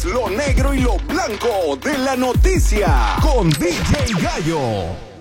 lo negro y lo blanco de la noticia con DJ Gallo.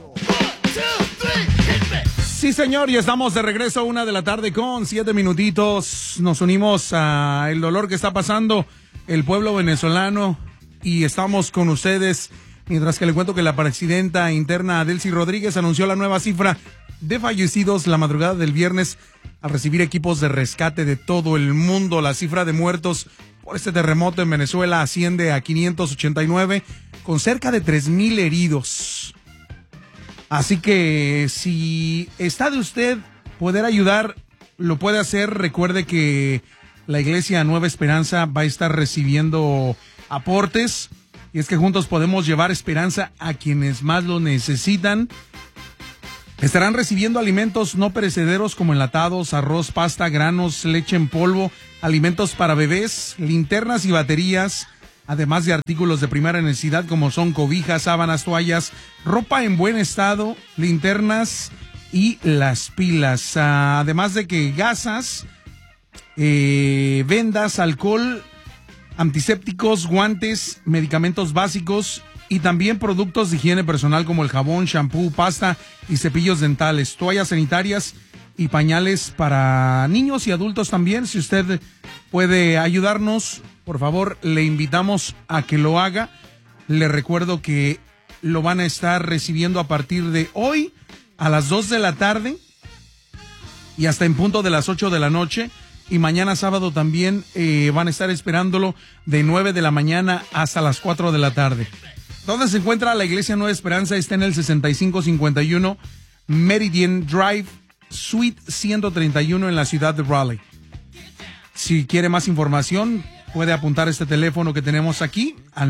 Sí, señor, y estamos de regreso a 1:00 p.m. con 7 minutitos. Nos unimos a el dolor que está pasando el pueblo venezolano y estamos con ustedes. Mientras que le cuento que la presidenta interna Delcy Rodríguez anunció la nueva cifra de fallecidos la madrugada del viernes al recibir equipos de rescate de todo el mundo. La cifra de muertos por este terremoto en Venezuela asciende a 589, con cerca de 3,000 heridos. Así que si está de usted poder ayudar, lo puede hacer. Recuerde que la Iglesia Nueva Esperanza va a estar recibiendo aportes. Y es que juntos podemos llevar esperanza a quienes más lo necesitan. Estarán recibiendo alimentos no perecederos como enlatados, arroz, pasta, granos, leche en polvo, alimentos para bebés, linternas y baterías, además de artículos de primera necesidad como son cobijas, sábanas, toallas, ropa en buen estado, linternas y las pilas. Además de que gasas, vendas, alcohol, antisépticos, guantes, medicamentos básicos y también productos de higiene personal como el jabón, shampoo, pasta y cepillos dentales, toallas sanitarias y pañales para niños y adultos también. Si usted puede ayudarnos, por favor, le invitamos a que lo haga. Le recuerdo que lo van a estar recibiendo a partir de hoy a las 2:00 p.m. y hasta en punto de las 8 de la noche. Y mañana sábado también van a estar esperándolo de 9 de la mañana hasta las 4 de la tarde. ¿Dónde se encuentra la Iglesia Nueva Esperanza? Está en el 6551 Meridian Drive, Suite 131 en la ciudad de Raleigh. Si quiere más información, puede apuntar este teléfono que tenemos aquí al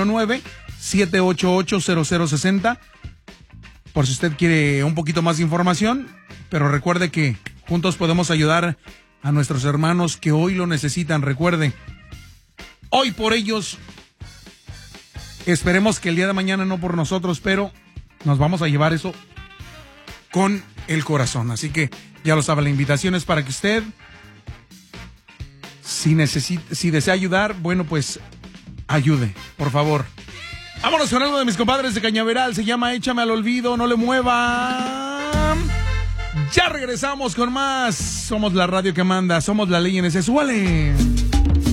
919-788-0060 por si usted quiere un poquito más de información. Pero recuerde que juntos podemos ayudar a nuestros hermanos que hoy lo necesitan. Recuerde, hoy por ellos. Esperemos que el día de mañana no por nosotros, pero nos vamos a llevar eso con el corazón. Así que ya lo sabe, la invitación es para que usted, si desea ayudar, bueno, pues ayude, por favor. Vámonos con algo de mis compadres de Cañaveral. Se llama Échame al Olvido, no le muevan. Ya regresamos con más. Somos la radio que manda, somos la ley en ese suele.